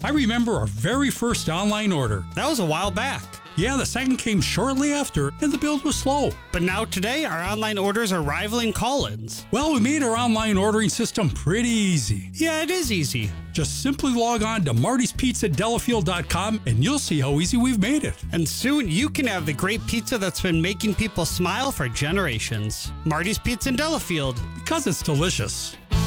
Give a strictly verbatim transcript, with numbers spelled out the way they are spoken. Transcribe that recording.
I remember our very first online order. That was a while back. Yeah, the second came shortly after, and the build was slow. But now today, our online orders are rivaling call-ins. Well, we made our online ordering system pretty easy. Yeah, it is easy. Just simply log on to martys pizza delafield dot com and you'll see how easy we've made it. And soon you can have the great pizza that's been making people smile for generations. Marty's Pizza in Delafield. Because it's delicious.